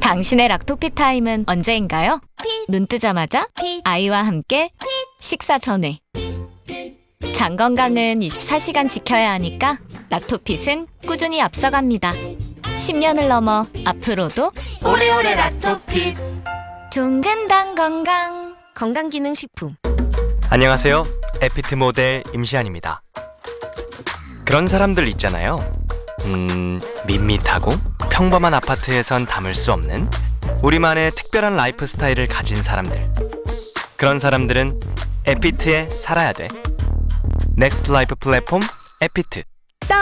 당신의 락토피 타임은 언제인가요? 눈 뜨자마자 아이와 함께 식사 전에. 장 건강은 24시간 지켜야 하니까 락토핏은 꾸준히 앞서갑니다. 10년을 넘어 앞으로도 오래오래 락토핏 종근당 건강. 건강기능식품. 안녕하세요. 에피트 모델 임시안입니다. 그런 사람들 있잖아요. 밋밋하고 평범한 아파트에선 담을 수 없는 우리만의 특별한 라이프 스타일을 가진 사람들. 그런 사람들은 에피트에 살아야 돼. 넥스트 라이프 플랫폼 에피트.